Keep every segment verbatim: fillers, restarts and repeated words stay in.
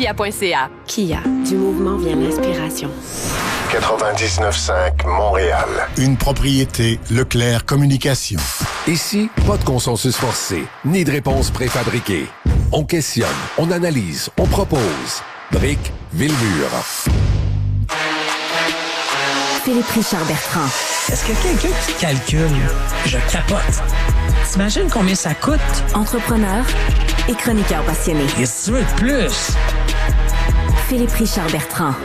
kia point c a. Kia, du mouvement vient l'inspiration. quatre-vingt-dix-neuf cinq Montréal. Une propriété Leclerc Communication. Ici, pas de consensus forcé, ni de réponse préfabriquée. On questionne, on analyse, on propose. Brick Villemur. Philippe Richard Bertrand. Est-ce que quelqu'un qui calcule? Je capote. T'imagines combien ça coûte? Entrepreneur et chroniqueur passionné. Qu'est-ce que tu veux de plus? Philippe Richard Bertrand.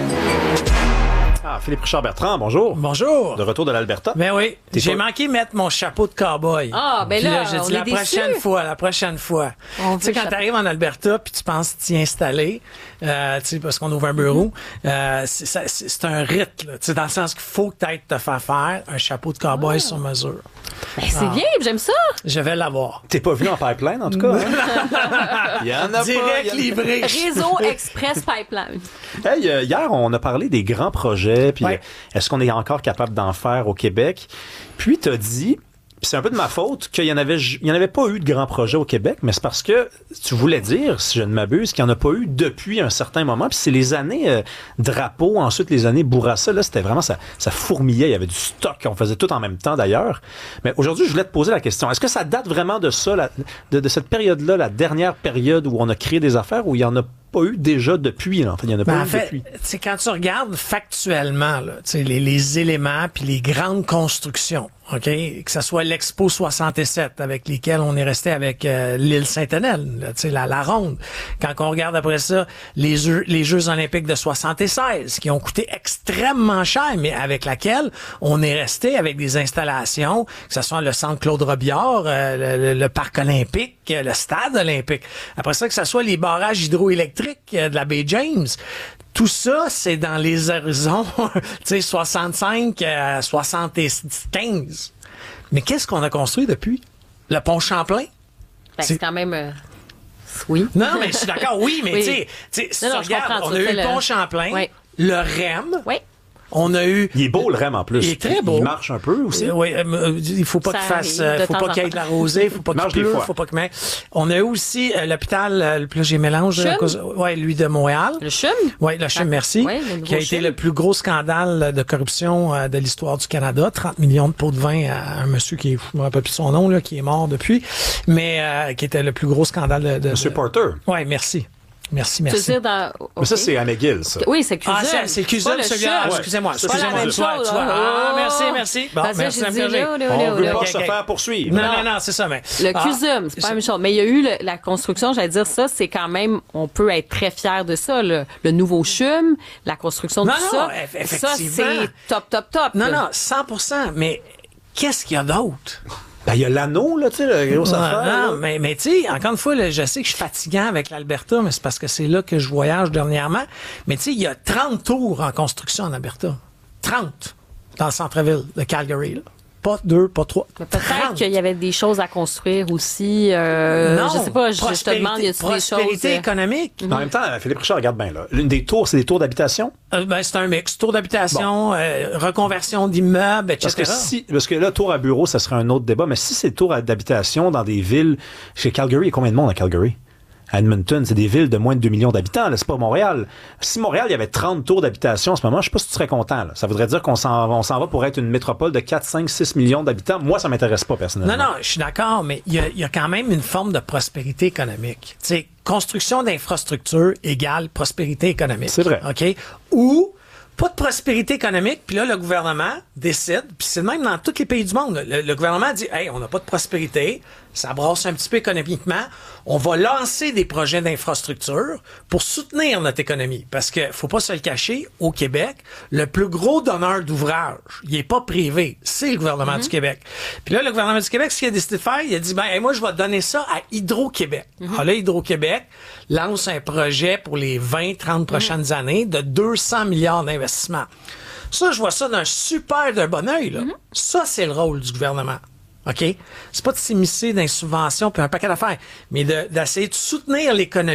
Ah, Philippe Richard Bertrand, bonjour. Bonjour. De retour de l'Alberta. Ben oui, T'es j'ai pas... manqué mettre mon chapeau de cow-boy. Ah, ben là, là j'ai on dit est la déçus. prochaine fois, la prochaine fois. On Tu sais, veut quand chapeau. t'arrives en Alberta puis tu penses t'y installer, euh, tu sais, parce qu'on ouvre un bureau, euh, c'est, ça- c'est, c'est un rite, là. Tu sais, dans le sens qu'il faut que t'ailles te faire faire un chapeau de cow-boy Ah. sur mesure. Ben, c'est bien, j'aime ça. Je vais l'avoir. T'es pas venu en pipeline, en tout cas. Hein? Il y en a Direct pas. livré. Réseau Express Pipeline. Hey, euh, hier, on a parlé des grands projets, puis Ouais. euh, est-ce qu'on est encore capable d'en faire au Québec? Puis t'as dit, puis c'est un peu de ma faute, qu'il y en avait, il y en avait pas eu de grands projets au Québec, mais c'est parce que tu voulais dire, si je ne m'abuse, qu'il n'y en a pas eu depuis un certain moment. Puis c'est les années euh, Drapeau, ensuite les années Bourassa, là, c'était vraiment, ça, ça fourmillait, il y avait du stock, on faisait tout en même temps d'ailleurs. Mais aujourd'hui, je voulais te poser la question, est-ce que ça date vraiment de ça, la- de, de cette période-là, la dernière période où on a créé des affaires, où il y en a pas eu déjà depuis, là. Enfin, il y en a pas Ben, eu en fait, depuis. tu sais, quand tu regardes factuellement, là, tu sais, les, les éléments puis les grandes constructions, OK, que ce soit l'Expo soixante-sept avec lesquels on est resté avec euh, l'île Saint-Hélène, là, tu sais, la, la ronde. Quand on regarde après ça, les Jeux, les Jeux olympiques de soixante-seize qui ont coûté extrêmement cher, mais avec laquelle on est resté avec des installations, que ce soit le Centre Claude Robillard, euh, le, le- le Parc olympique, euh, le Stade olympique. Après ça, que ce soit les barrages hydroélectriques euh, de la baie James. Tout ça, c'est dans les horizons, tu sais, soixante-cinq à soixante-quinze. Mais qu'est-ce qu'on a construit depuis? Le pont Champlain? Ben, C'est- c'est quand même... euh, Oui. Non, mais je suis d'accord, oui, mais Oui. tu sais, tu sais, si Non, tu non, je regardes, comprends, on tu a eu fais le le- pont Champlain, Oui. le R E M, Oui. on a eu... Il est beau, le R E M, en plus. Il est très beau. Il marche un peu aussi. Euh, oui, euh, il faut pas Ça qu'il fasse, arrive de euh, faut temps pas en qu'il y ait temps. de la rosée, faut pas Il marche qu'il des pleut, fois. faut pas qu'il mais on a eu aussi euh, l'hôpital, euh, puis là j'ai mélange, Chum? à cause- ouais, lui de Montréal. Le CHUM? Oui, le CHUM, merci, Ouais, le nouveau qui a été CHUM. le plus gros scandale de corruption euh, de l'histoire du Canada. trente millions de pots de vin à un monsieur qui est, je me rappelle plus son nom, là, qui est mort depuis, mais euh, qui était le plus gros scandale de... de Monsieur de- Porter. Ouais, merci. Merci, Tu veux merci. dire dans... Mais ça, OK. c'est à McGill, ça. Oui, c'est Cusum. Ah, c'est, c'est Cusum, Pas le celui-là. CHUM. Ah, excusez-moi, C'est pas la excusez-moi. même Tu vois, chose, tu vois. là. Ah, merci, merci. Bon, Parce que merci, j'ai Mme dit, Berger. là, là, On là, veut là. pas ok, se ok. faire poursuivre. Non, non, non, c'est ça, mais... Le Ah, CUSUM, c'est pas la même chose. Mais il y a eu le- la construction, j'allais dire ça, c'est quand même, on peut être très fier de ça, le, le nouveau CHUM, la construction de Non, tout non, ça. eff- Ça, effectivement. c'est top, top, top. Non, là. non, cent pour cent, mais qu'est-ce qu'il y a d'autre? Ben, il y a l'anneau, là, tu sais, la grosse Non, affaire. non, là. mais, mais tu sais, encore une fois, là, je sais que je suis fatigant avec l'Alberta, mais c'est parce que c'est là que je voyage dernièrement. Mais tu sais, il y a trente tours en construction en Alberta. trente dans le centre-ville de Calgary, là. Pas deux, pas trois. Mais peut-être trente. qu'il y avait des choses à construire aussi. Euh, non, je sais pas, je, je te prospérité- demande, y a-t-il des choses... prospérité euh, économique. Mais en même temps, Philippe Richard, regarde bien, là. L'une des tours, c'est des tours d'habitation. Euh, ben, c'est un mix. Tour d'habitation, euh, reconversion d'immeubles, et Parce que cetera. si, parce que là, tour à bureau, ça serait un autre débat, mais si c'est tour à- d'habitation dans des villes, chez Calgary, il y a combien de monde à Calgary? À Edmonton, c'est des villes de moins de deux millions d'habitants, là, c'est pas Montréal. Si Montréal, il y avait trente tours d'habitation en ce moment, je sais pas si tu serais content, là. Ça voudrait dire qu'on s'en, on s'en va pour être une métropole de quatre, cinq, six millions d'habitants. Moi, ça m'intéresse pas, personnellement. Non, non, je suis d'accord, mais il y a, il y a quand même une forme de prospérité économique. Tu sais, construction d'infrastructures égale prospérité économique. C'est vrai. OK? Ou pas de prospérité économique, puis là, le gouvernement décide, puis c'est le même dans tous les pays du monde. Le, le gouvernement dit, hey, on n'a pas de prospérité, ça brasse un petit peu économiquement, on va lancer des projets d'infrastructure pour soutenir notre économie. Parce que, faut pas se le cacher, au Québec, le plus gros donneur d'ouvrages, il est pas privé, c'est le gouvernement du Québec. Puis là, le gouvernement du Québec, ce qu'il a décidé de faire, il a dit, ben, hey, moi, je vais donner ça à Hydro-Québec. Alors là, Hydro-Québec lance un projet pour les vingt, trente prochaines années de deux cents milliards d'investissements. Ça, je vois ça d'un super d'un bon œil, là. Ça, c'est le rôle du gouvernement. OK? C'est pas de s'immiscer dans les subventions puis un paquet d'affaires, mais de- d'essayer de soutenir l'économie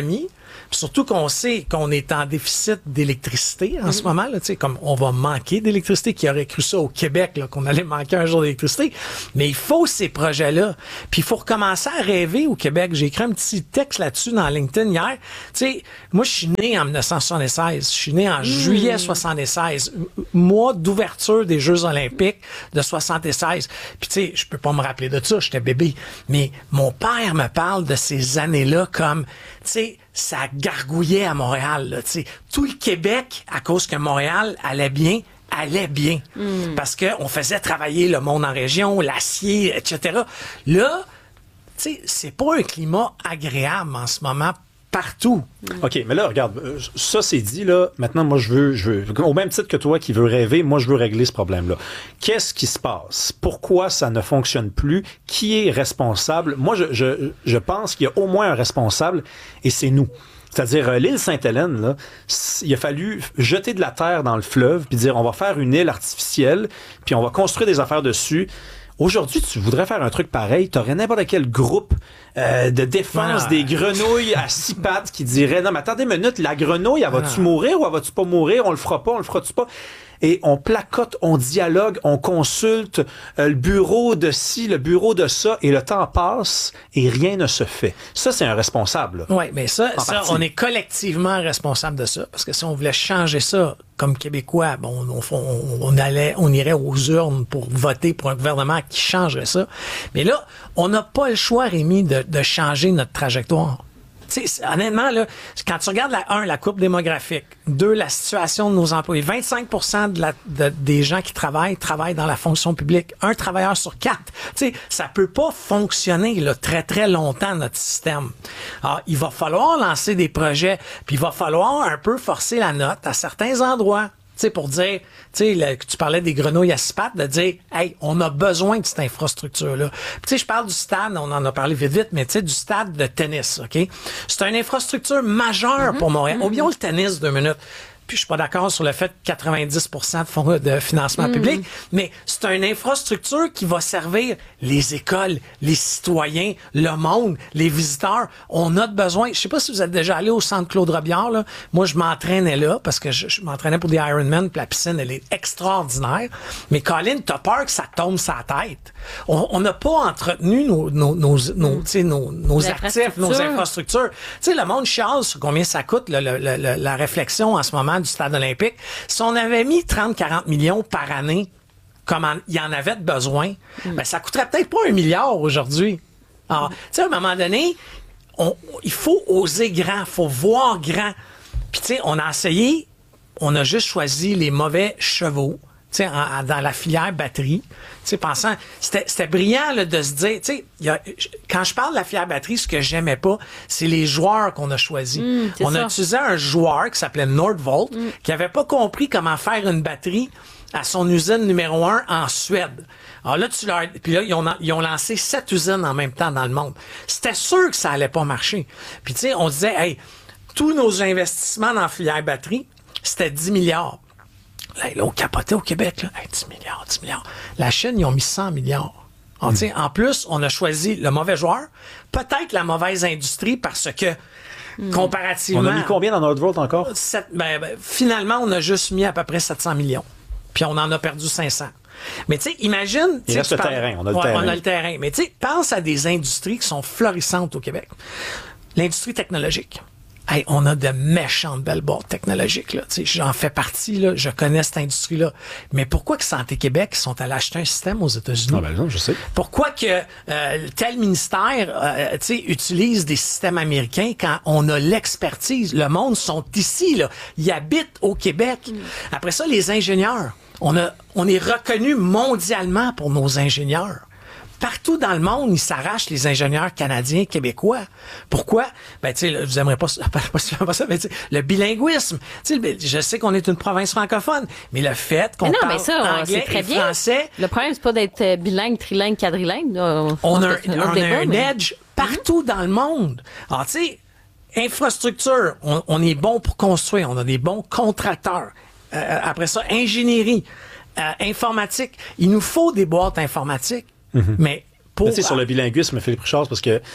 Puis surtout qu'on sait qu'on est en déficit d'électricité en mm-hmm. ce moment, là, tu sais, comme on va manquer d'électricité, qui aurait cru ça au Québec, là, qu'on allait manquer un jour d'électricité. Mais il faut ces projets-là. Puis il faut recommencer à rêver au Québec. J'ai écrit un petit texte là-dessus dans LinkedIn hier. Tu sais, moi, je suis né en dix-neuf cent soixante-seize. Je suis né en mmh. juillet soixante-seize, mois d'ouverture des Jeux olympiques de soixante-seize. Puis tu sais, je peux pas me rappeler de ça, j'étais bébé. Mais mon père me parle de ces années-là comme, tu sais, ça gargouillait à Montréal, là, tu sais. Tout le Québec, à cause que Montréal allait bien, allait bien. Mm. Parce qu'on faisait travailler le monde en région, l'acier, et cetera. Là, tu sais, c'est pas un climat agréable en ce moment partout. OK, mais là, regarde, ça c'est dit, là, maintenant, moi, je veux, je veux, au même titre que toi qui veux rêver, moi, je veux régler ce problème-là. Qu'est-ce qui se passe? Pourquoi ça ne fonctionne plus? Qui est responsable? Moi, je, je, je pense qu'il y a au moins un responsable, et c'est nous. C'est-à-dire, euh, l'île Sainte-Hélène, là, il a fallu jeter de la terre dans le fleuve, puis dire, on va faire une île artificielle, puis on va construire des affaires dessus. Aujourd'hui, tu voudrais faire un truc pareil, t'aurais n'importe quel groupe euh, de défense ah. des grenouilles à six pattes qui dirait, non, mais attendez une minute, la grenouille, elle va-tu ah. mourir ou elle va-tu pas mourir? On le fera pas, on le fera-tu pas? Et on placote, on dialogue, on consulte euh, le bureau de ci, le bureau de ça, et le temps passe et rien ne se fait. Ça, c'est un responsable. Oui, mais ça, ça on est collectivement responsable de ça. Parce que si on voulait changer ça comme Québécois, bon, on, on, on allait, on irait aux urnes pour voter pour un gouvernement qui changerait ça. Mais là, on n'a pas le choix, Rémi, de, de changer notre trajectoire. Tu sais, honnêtement, là, quand tu regardes la un, la courbe démographique, deux, la situation de nos employés, vingt-cinq pour cent de la, de, des gens qui travaillent, travaillent dans la fonction publique. Un travailleur sur quatre. Tu sais, ça peut pas fonctionner, là, très, très longtemps, notre système. Alors, il va falloir lancer des projets, puis il va falloir un peu forcer la note à certains endroits. Tu sais, pour dire, tu sais, tu parlais des grenouilles à six pattes, de dire, hey, on a besoin de cette infrastructure-là. Tu sais, je parle du stade, on en a parlé vite, vite, mais tu sais, du stade de tennis, OK? C'est une infrastructure majeure mm-hmm. pour Montréal. Mm-hmm. Oublions le tennis deux minutes. Puis je suis pas d'accord sur le fait que quatre-vingt-dix pour cent de fonds de financement mmh. public, mais c'est une infrastructure qui va servir les écoles, les citoyens, le monde, les visiteurs. On a besoin. Je sais pas si vous êtes déjà allé au centre Claude Robillard, là. Moi, je m'entraînais là parce que je, je m'entraînais pour des Ironman, puis la piscine, elle est extraordinaire. Mais Colin, t'as peur que ça tombe sa tête. On n'a pas entretenu nos, nos, nos, nos, tu sais, nos, nos actifs, nos infrastructures. Tu sais, le monde chiale sur combien ça coûte, le, le, le, la réflexion en ce moment du stade olympique. Si on avait mis trente à quarante millions par année, comme il y en avait de besoin, mm. ben ça coûterait peut-être pas un milliard aujourd'hui. Alors, mm. tu sais, à un moment donné, on, il faut oser grand, il faut voir grand. Puis, tu sais, on a essayé, on a juste choisi les mauvais chevaux, tu sais, dans la filière batterie. Tu sais, pensant, c'était, c'était brillant là, de se dire, tu sais, quand je parle de la filière batterie, ce que j'aimais pas, c'est les joueurs qu'on a choisis. Mmh, on ça. a utilisé un joueur qui s'appelait Nordvolt, mmh. qui avait pas compris comment faire une batterie à son usine numéro un en Suède. Alors là, tu leur, puis là, ils ont, ils ont lancé sept usines en même temps dans le monde. C'était sûr que ça allait pas marcher. Puis tu sais, on disait, hey, tous nos investissements dans la filière batterie, c'était dix milliards. Là, là, on capotait au Québec, là. Hey, dix milliards, dix milliards. La Chine, ils ont mis cent milliards. Alors, mm. En plus, on a choisi le mauvais joueur, peut-être la mauvaise industrie parce que, mm. comparativement... On a mis combien dans Nordvolt encore? sept, ben, ben, finalement, on a juste mis à peu près sept cents millions. Puis on en a perdu cinq cents. Mais tu sais, imagine... Il reste le parles, terrain, on a le ouais, terrain. On a le terrain. Mais tu sais, pense à des industries qui sont florissantes au Québec. L'industrie technologique. Hey, on a de méchantes belles boîtes technologiques, là. Tu sais, j'en fais partie, là. Je connais cette industrie-là. Mais pourquoi que Santé Québec sont allés acheter un système aux États-Unis? Ah, ben non, je sais. Pourquoi que, euh, tel ministère, euh, tu sais, utilise des systèmes américains quand on a l'expertise? Le monde sont ici, là. Ils habitent au Québec. Mm. Après ça, les ingénieurs. On a, on est reconnu mondialement pour nos ingénieurs. Partout dans le monde, ils s'arrachent les ingénieurs canadiens, québécois. Pourquoi? Ben, tu sais, vous aimerez pas, pas, pas ça, mais tu sais, le bilinguisme. Tu sais, je sais qu'on est une province francophone, mais le fait qu'on mais non, parle mais ça, anglais très et bien. français... Le problème, c'est pas d'être bilingue, trilingue, quadrilingue. Là. On a un, on a débat, un mais... edge partout mm-hmm. dans le monde. Alors, tu sais, infrastructure, on, on est bon pour construire, on a des bons contracteurs. Euh, après ça, ingénierie, euh, informatique. Il nous faut des boîtes informatiques. Mm-hmm. Mais pour. Tu sais, sur le bilinguisme, Philippe Richard, parce que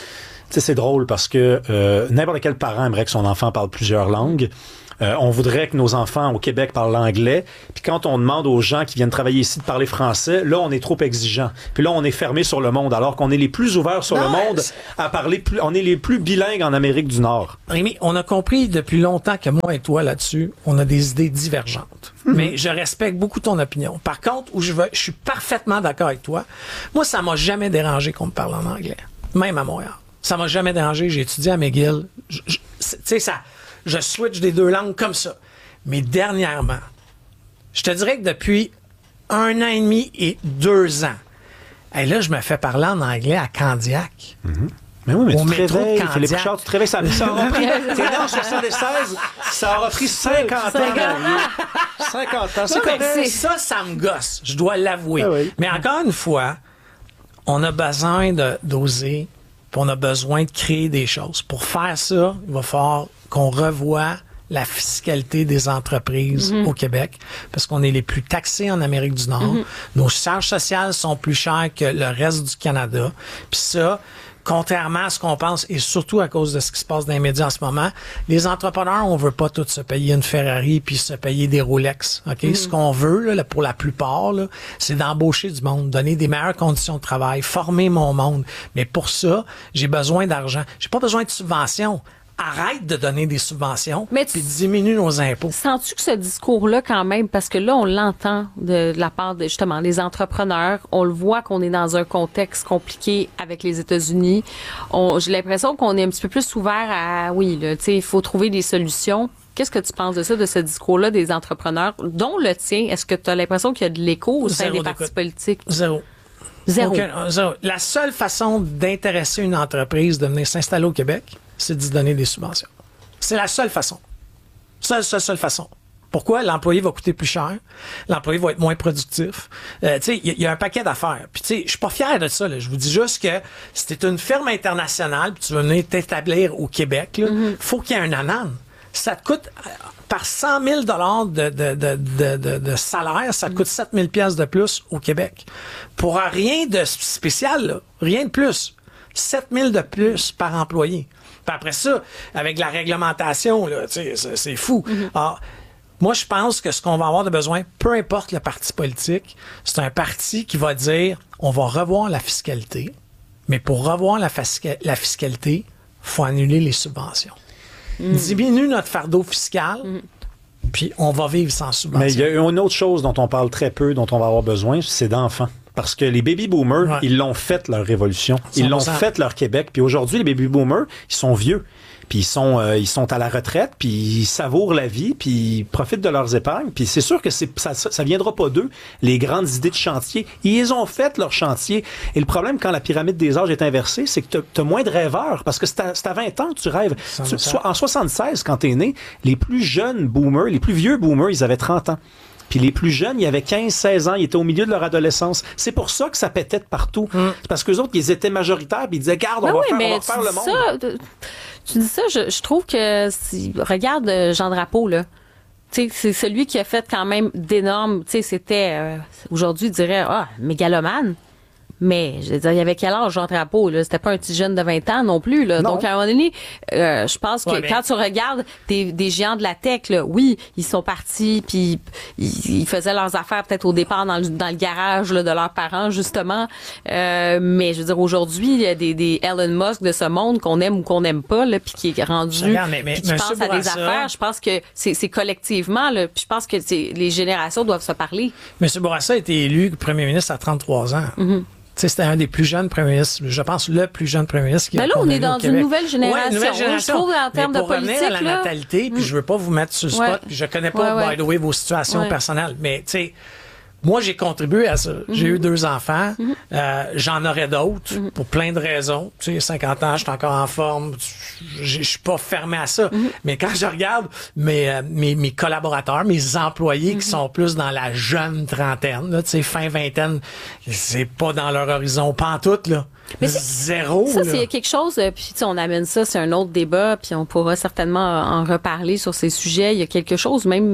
Tu sais, c'est drôle parce que euh, n'importe quel parent aimerait que son enfant parle plusieurs langues. Euh, on voudrait que nos enfants au Québec parlent l'anglais. Puis quand on demande aux gens qui viennent travailler ici de parler français, là, on est trop exigeant. Puis là, on est fermé sur le monde, alors qu'on est les plus ouverts sur non, le monde c'est... à parler plus... On est les plus bilingues en Amérique du Nord. Rémi, on a compris depuis longtemps que moi et toi, là-dessus, on a des idées divergentes. Mm-hmm. Mais je respecte beaucoup ton opinion. Par contre, où je veux, je suis parfaitement d'accord avec toi. Moi, ça m'a jamais dérangé qu'on me parle en anglais. Même à Montréal. Ça m'a jamais dérangé. J'ai étudié à McGill. Tu sais, ça... Je switch des deux langues comme ça. Mais dernièrement, je te dirais que depuis un an et demi et deux ans, et là, je me fais parler en anglais à Candiac. Mm-hmm. Mais oui, mais au tu te réveilles, Candiac. Philippe Richard, tu te réveilles, ça, ça aura pris, t'es né en soixante-seize, ça aura pris cinquante ans. cinquante ans, c'est non, correct. mais ça, ça me gosse, je dois l'avouer. Ah oui. Mais encore une fois, on a besoin de, d'oser, puis on a besoin de créer des choses. Pour faire ça, il va falloir qu'on revoie la fiscalité des entreprises mm-hmm. au Québec, parce qu'on est les plus taxés en Amérique du Nord. Mm-hmm. Nos charges sociales sont plus chères que le reste du Canada. Puis ça, contrairement à ce qu'on pense, et surtout à cause de ce qui se passe dans les médias en ce moment, les entrepreneurs, on veut pas tous se payer une Ferrari puis se payer des Rolex. Ok, mm-hmm. Ce qu'on veut, là, pour la plupart, là, c'est d'embaucher du monde, donner des meilleures conditions de travail, former mon monde. Mais pour ça, j'ai besoin d'argent. J'ai pas besoin de subventions. Arrête de donner des subventions et diminue nos impôts. Sens-tu que ce discours-là, quand même, parce que là, on l'entend de, de la part de, justement, des entrepreneurs, on le voit qu'on est dans un contexte compliqué avec les États-Unis. On, j'ai l'impression qu'on est un petit peu plus ouvert à, oui, là, tu sais, il faut trouver des solutions. Qu'est-ce que tu penses de ça, de ce discours-là des entrepreneurs, dont le tien? Est-ce que tu as l'impression qu'il y a de l'écho au sein des partis politiques? Zéro. Zéro. Aucun, zéro. La seule façon d'intéresser une entreprise de venir s'installer au Québec, c'est d'y donner des subventions. C'est la seule façon. Seule, seule, seule façon. Pourquoi? L'employé va coûter plus cher. L'employé va être moins productif. Euh, tu sais, il y, y a un paquet d'affaires. Puis, tu sais, je suis pas fier de ça, là. Je vous dis juste que si t'es une firme internationale puis tu veux venir t'établir au Québec, là, mm-hmm. faut qu'il y ait un anane. Ça te coûte, par cent mille dollars de, de, de, de, de, de salaire, ça te coûte sept mille dollars de plus au Québec. Pour rien de spécial, là. Rien de plus. sept mille de plus par employé. Puis après ça, avec la réglementation, là, c'est, c'est fou. Mm-hmm. Alors, moi, je pense que ce qu'on va avoir de besoin, peu importe le parti politique, c'est un parti qui va dire on va revoir la fiscalité, mais pour revoir la, fasca- la fiscalité, il faut annuler les subventions. Mm. Diminue notre fardeau fiscal, mm. puis on va vivre sans subvention. Mais il y a une autre chose dont on parle très peu, dont on va avoir besoin, c'est d'enfants. Parce que les baby boomers, ouais. ils l'ont fait leur révolution. Ils l'ont fait leur Québec. Puis aujourd'hui, les baby boomers, ils sont vieux. Puis ils sont, euh, ils sont à la retraite. Puis ils savourent la vie. Puis ils profitent de leurs épargnes. Puis c'est sûr que c'est, ça, ça viendra pas d'eux, les grandes idées de chantier. Ils ont fait leur chantier. Et le problème, quand la pyramide des âges est inversée, c'est que tu as moins de rêveurs. Parce que c'est à, c'est à vingt ans que tu rêves. Tu, so, en soixante-seize, quand t'es né, les plus jeunes boomers, les plus vieux boomers, ils avaient trente ans. Puis les plus jeunes, ils avaient quinze seize ans, ils étaient au milieu de leur adolescence. C'est pour ça que ça pétait de partout. Mm. C'est parce qu'eux autres, ils étaient majoritaires, puis ils disaient, garde, on ben va oui, faire, mais on va faire le monde. Ça, tu dis ça, je, je trouve que, si, regarde Jean Drapeau, là. Tu sais, c'est celui qui a fait quand même d'énormes, tu sais, c'était, euh, aujourd'hui, il dirait, ah, mégalomane. Mais, je veux dire, il y avait quel âge, Jean Drapeau, là? C'était pas un petit jeune de vingt ans non plus, là. Non. Donc, à un moment donné, euh, je pense que ouais, mais... quand tu regardes des, des géants de la tech, là, oui, ils sont partis, puis ils, ils faisaient leurs affaires peut-être au départ dans le, dans le garage, là, de leurs parents, justement. Euh, mais, je veux dire, aujourd'hui, il y a des, des Elon Musk de ce monde qu'on aime ou qu'on n'aime pas, là, puis qui est rendu, regarde, mais, mais, puis qui pense à des affaires. Je pense que c'est, c'est collectivement, là, puis je pense que c'est, les générations doivent se parler. M. Bourassa a été élu premier ministre à trente-trois ans. Mm-hmm. Tu sais, c'était un des plus jeunes premiers ministres, je pense le plus jeune premier ministre qui ben a là, on est dans une nouvelle génération. Ouais, nouvelle génération. Je trouve en termes de politique, pour revenir à la là, natalité, puis mm. je veux pas vous mettre sur le spot, ouais. puis je connais pas, ouais, ouais. by the way, vos situations ouais. personnelles, mais tu sais, moi, j'ai contribué à ça. Mm-hmm. J'ai eu deux enfants. Mm-hmm. Euh, j'en aurais d'autres mm-hmm. pour plein de raisons. Tu sais, cinquante ans, je suis encore en forme. Je suis pas fermé à ça. Mm-hmm. Mais quand je regarde mes, euh, mes, mes collaborateurs, mes employés mm-hmm. qui sont plus dans la jeune trentaine, là, tu sais, fin vingtaine, c'est pas dans leur horizon pantoute, là. Mais zéro. Ça, là. c'est quelque chose, puis tu sais, on amène ça, c'est un autre débat, puis on pourra certainement en reparler sur ces sujets. Il y a quelque chose, même, même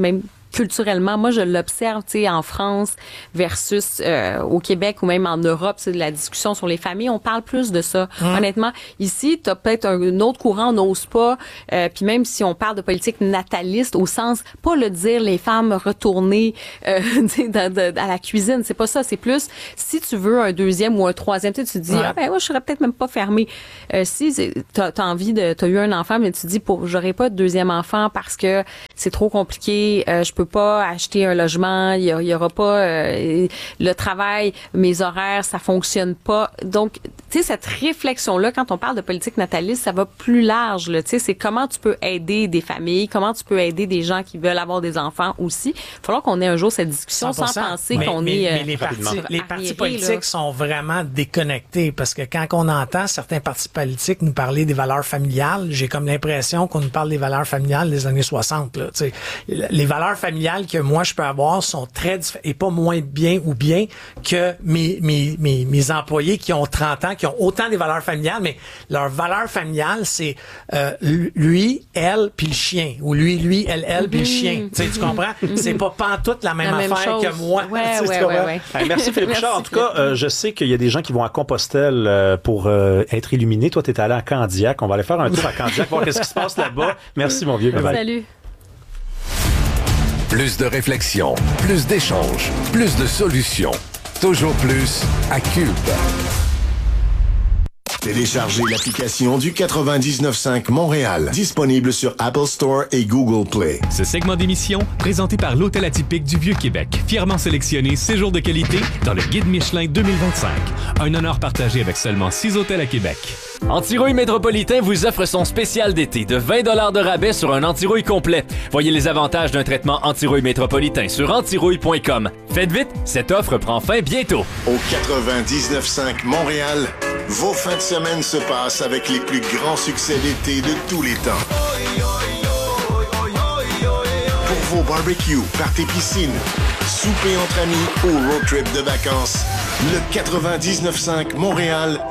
culturellement, moi je l'observe, tu sais, en France versus euh, au Québec ou même en Europe, c'est de la discussion sur les familles, on parle plus de ça. Mmh. Honnêtement, ici, t'as peut-être un, un autre courant, on n'ose pas, euh, puis même si on parle de politique nataliste, au sens, pas le dire les femmes retourner euh, dans, dans, à la cuisine, c'est pas ça, c'est plus, si tu veux un deuxième ou un troisième, tu te dis, ouais. ah ben moi je serais peut-être même pas fermée. Euh, si t'as, t'as envie de, t'as eu un enfant, mais tu te dis, pour, j'aurais pas de deuxième enfant parce que c'est trop compliqué, euh, je peux pas acheter un logement, il y, y aura pas euh, le travail, mes horaires, ça fonctionne pas. Donc, tu sais, cette réflexion-là, quand on parle de politique nataliste, ça va plus large, là. Tu sais, c'est comment tu peux aider des familles, comment tu peux aider des gens qui veulent avoir des enfants aussi. Il va falloir qu'on ait un jour cette discussion sans penser mais, qu'on mais, est... Mais les partis, les partis politiques là. sont vraiment déconnectés parce que quand on entend certains partis politiques nous parler des valeurs familiales, j'ai comme l'impression qu'on nous parle des valeurs familiales des années soixante, là. Tu sais, les valeurs familiales que moi je peux avoir sont très différentes et pas moins bien ou bien que mes, mes, mes, mes employés qui ont trente ans, qui ont autant des valeurs familiales, mais leur valeur familiale, c'est euh, lui, elle, puis le chien. Ou lui, lui, elle, elle, mm-hmm. puis le chien. Mm-hmm. Tu sais, tu comprends? C'est pas pantoute la même la affaire même que moi. Ouais, ouais, ouais, ouais. Hey, merci Philippe Richard. En tout cas, euh, je sais qu'il y a des gens qui vont à Compostelle euh, pour euh, être illuminés. Toi, t'es allé à Candiac. On va aller faire un tour à Candiac, voir qu'est-ce qui se passe là-bas. Merci, mon vieux. Bye-bye. Salut. Plus de réflexion, plus d'échanges, plus de solutions. Toujours plus à Cube. Téléchargez l'application du quatre-vingt-dix-neuf cinq Montréal, disponible sur Apple Store et Google Play. Ce segment d'émission, présenté par l'Hôtel Atypique du Vieux-Québec, fièrement sélectionné séjour de qualité dans le Guide Michelin deux mille vingt-cinq. Un honneur partagé avec seulement six hôtels à Québec. Antirouille Métropolitain vous offre son spécial d'été de vingt dollars de rabais sur un antirouille complet. Voyez les avantages d'un traitement antirouille métropolitain sur antirouille point com. Faites vite, cette offre prend fin bientôt. Au quatre-vingt-dix-neuf cinq Montréal, vos fins de semaine se passent avec les plus grands succès d'été de tous les temps. Pour vos barbecues, parties piscine, souper entre amis ou road trip de vacances, le quatre-vingt-dix-neuf cinq Montréal